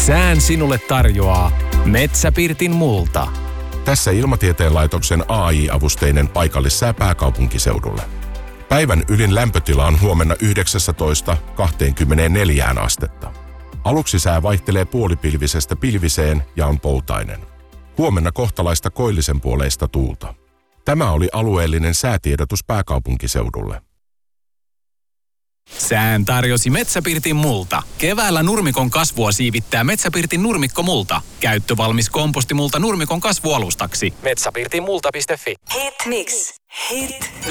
Sään sinulle tarjoaa Metsäpirtin multa. Tässä Ilmatieteen laitoksen AI-avusteinen paikallissää pääkaupunkiseudulle. Päivän ylin lämpötila on huomenna 19–24 astetta. Aluksi sää vaihtelee puolipilvisestä pilviseen ja on poutainen. Huomenna kohtalaista koillisen puoleista tuulta. Tämä oli alueellinen säätiedotus pääkaupunkiseudulle. Sään tarjosi Metsäpirtin multa. Keväällä nurmikon kasvua siivittää Metsäpirtin nurmikkomulta. Käyttövalmis kompostimulta nurmikon kasvualustaksi. Metsäpirtinmulta.fi. Hit mix. Hit